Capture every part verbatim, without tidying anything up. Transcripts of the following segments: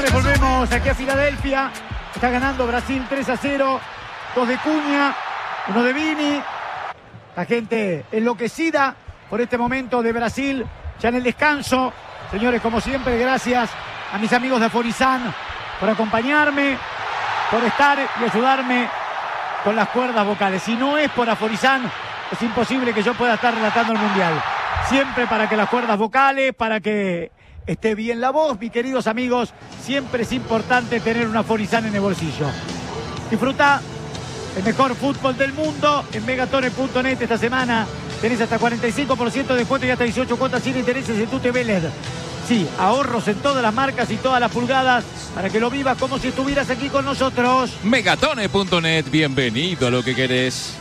Volvemos aquí a Filadelfia. Está ganando Brasil tres a cero. Dos de Cunha, uno de Vini. La gente enloquecida por este momento de Brasil. Ya en el descanso. Señores, como siempre, gracias a mis amigos de Aforizan por acompañarme, por estar y ayudarme con las cuerdas vocales. Si no es por Aforizan, es imposible que yo pueda estar relatando el Mundial. Siempre para que las cuerdas vocales, para que esté bien la voz, mis queridos amigos. Siempre es importante tener una Aforizan en el bolsillo. Disfruta el mejor fútbol del mundo en megatone punto net esta semana. Tenés hasta cuarenta y cinco por ciento de descuento y hasta dieciocho cuotas sin intereses en tu T V L E D. Sí, ahorros en todas las marcas y todas las pulgadas para que lo vivas como si estuvieras aquí con nosotros. megatone punto net, bienvenido a lo que querés.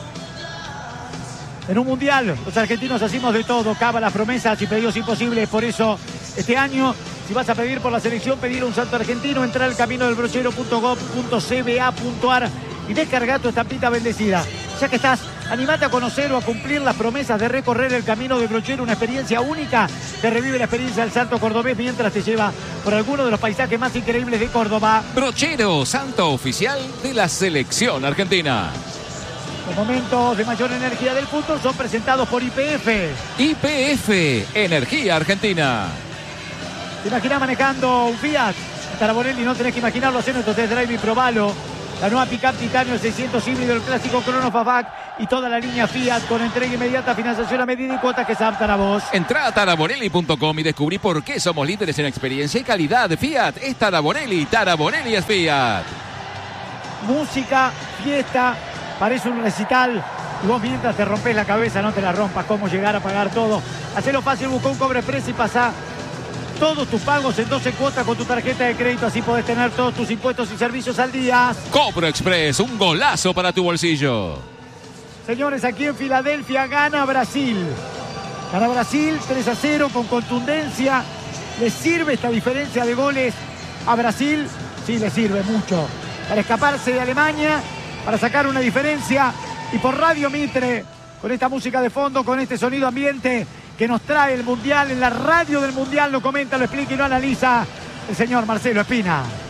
En un mundial, los argentinos hacemos de todo, cábalas, promesas y pedidos imposibles. Por eso, este año, si vas a pedir por la selección, pedir un santo argentino, entra al camino del brochero punto gov punto c b a punto a r y descarga tu estampita bendecida. Ya que estás, animate a conocer o a cumplir las promesas de recorrer el camino del brochero, una experiencia única que revive la experiencia del Santo Cordobés mientras te lleva por alguno de los paisajes más increíbles de Córdoba. Brochero, santo oficial de la selección argentina. Los momentos de mayor energía del fútbol son presentados por Y P F. Y P F, Energía Argentina. ¿Te imaginas manejando un Fiat? Tarabonelli, no tenés que imaginarlo, hacer nuestro test drive y probalo. La nueva pick-up Titanio seiscientos híbrido, el clásico Crono Fastback y toda la línea Fiat con entrega inmediata, financiación a medida y cuotas que se adaptan a vos. Entrá a tarabonelli punto com y descubrí por qué somos líderes en experiencia y calidad. Fiat es Tarabonelli, Tarabonelli es Fiat. Música, fiesta, parece un recital. Y vos mientras te rompes la cabeza, no te la rompas, cómo llegar a pagar todo. Hacelo fácil, busca un Cobre Express y pasá todos tus pagos en doce cuotas con tu tarjeta de crédito. Así podés tener todos tus impuestos y servicios al día. Cobro Express, un golazo para tu bolsillo. Señores, aquí en Filadelfia gana Brasil. Gana Brasil tres a cero con contundencia. ¿Le sirve esta diferencia de goles a Brasil? Sí, le sirve mucho. Para escaparse de Alemania, para sacar una diferencia. Y por Radio Mitre, con esta música de fondo, con este sonido ambiente que nos trae el Mundial, en la radio del Mundial, lo comenta, lo explica y lo analiza el señor Marcelo Espina.